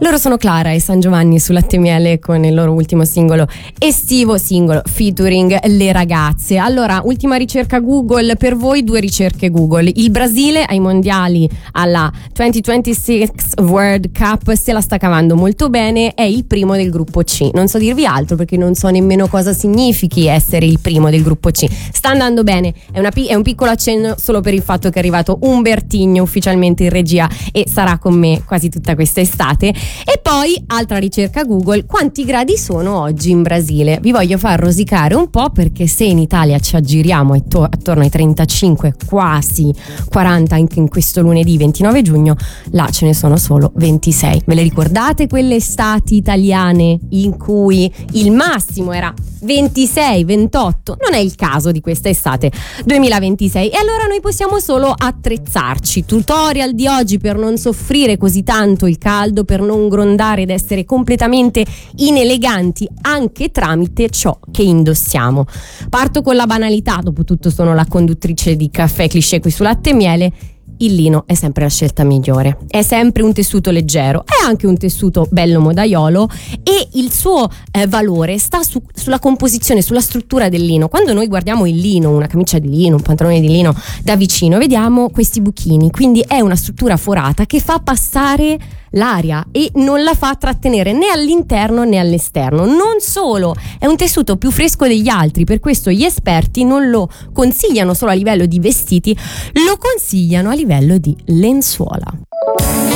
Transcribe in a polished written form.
Loro sono Clara e San Giovanni su Latte Miele con il loro ultimo singolo estivo, singolo featuring Le Ragazze. Allora, ultima ricerca Google per voi, 2 ricerche Google. Il Brasile ai mondiali alla 2026 World Cup se la sta cavando molto bene, è il primo del gruppo C. Non so dirvi altro perché non so nemmeno cosa significhi essere il primo del gruppo C. Sta andando bene, è un piccolo accenno solo per il fatto che è arrivato Umbertigno ufficialmente in regia e sarà con me quasi tutta questa estate. E poi, altra ricerca Google, quanti gradi sono oggi in Brasile? Vi voglio far rosicare un po', perché se in Italia ci aggiriamo attorno ai 35, quasi 40 anche in questo lunedì 29 giugno, là ce ne sono solo 26. Ve le ricordate quelle estati italiane in cui il massimo era 26, 28? Non è il caso di questa estate 2026 e allora noi possiamo solo attrezzarci. Tutorial di oggi per non soffrire così tanto il caldo, per non grondare ed essere completamente ineleganti anche tramite ciò che indossiamo. Parto con la banalità, dopotutto sono la conduttrice di Caffè Cliché qui su Latte Miele. Il lino è sempre la scelta migliore, è sempre un tessuto leggero, è anche un tessuto bello modaiolo e il suo valore sta sulla composizione, sulla struttura del lino. Quando noi guardiamo il lino, una camicia di lino, un pantalone di lino da vicino, vediamo questi buchini, quindi è una struttura forata che fa passare l'aria e non la fa trattenere né all'interno né all'esterno. Non solo, è un tessuto più fresco degli altri, per questo gli esperti non lo consigliano solo a livello di vestiti, lo consigliano a livello di lenzuola.